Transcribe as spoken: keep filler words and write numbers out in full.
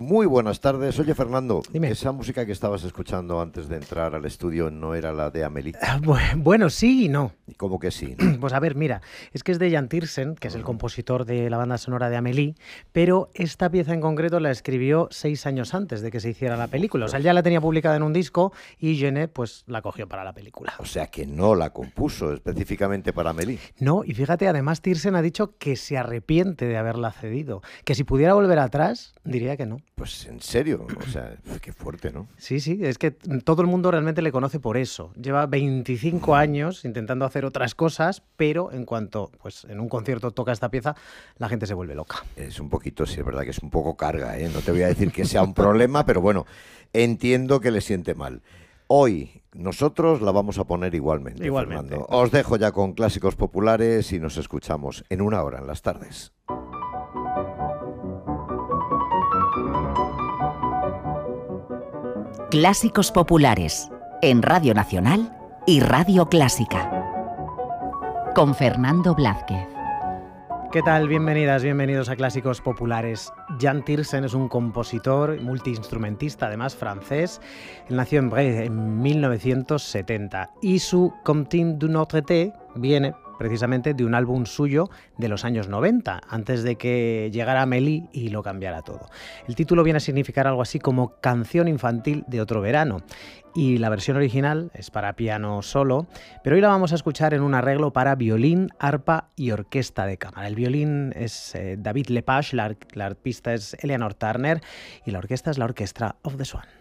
Muy buenas tardes. Oye, Fernando, Dime. esa música que estabas escuchando antes de entrar al estudio no era la de Amélie. Ah, bu- Bueno, sí y no. ¿Y cómo que sí? ¿No? Pues a ver, mira, es que es de Jan Tiersen, que es el compositor de la banda sonora de Amélie, pero esta pieza en concreto la escribió seis años antes de que se hiciera la película. O sea, él ya la tenía publicada en un disco y Genet pues la cogió para la película. O sea, que no la compuso específicamente para Amélie. No, y fíjate, además Tiersen ha dicho que se arrepiente de haberla cedido, que si pudiera volver atrás, diría que no. Pues en serio, o sea, qué fuerte, ¿no? Sí, sí, es que todo el mundo realmente le conoce por eso. Lleva veinticinco años intentando hacer otras cosas, pero en cuanto pues en un concierto toca esta pieza, la gente se vuelve loca. Es un poquito, sí, es verdad que es un poco carga, ¿eh? No te voy a decir que sea un problema, pero bueno, entiendo que le siente mal. Hoy nosotros la vamos a poner igualmente, Igualmente. Fernando. Os dejo ya con clásicos populares y nos escuchamos en una hora en las tardes. Clásicos populares en Radio Nacional y Radio Clásica. Con Fernando Blázquez. ¿Qué tal? Bienvenidas, bienvenidos a Clásicos Populares. Jan Tiersen es un compositor, multiinstrumentista, además francés. Él nació en Brest en mil novecientos setenta y su Comptine d'un autre té viene precisamente de un álbum suyo de los años noventa, antes de que llegara Amélie y lo cambiara todo. El título viene a significar algo así como Canción infantil de otro verano, y la versión original es para piano solo, pero hoy la vamos a escuchar en un arreglo para violín, arpa y orquesta de cámara. El violín es eh, David Lepage, la, la arpista es Eleanor Turner y la orquesta es la Orchestra of the Swan.